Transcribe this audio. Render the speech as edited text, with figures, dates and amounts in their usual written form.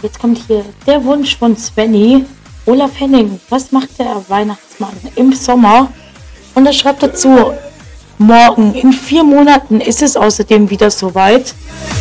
Jetzt kommt hier der Wunsch von Svenny. Olaf Henning, was macht der Weihnachtsmann im Sommer? Und er schreibt dazu, morgen, in 4 Monaten ist es außerdem wieder soweit.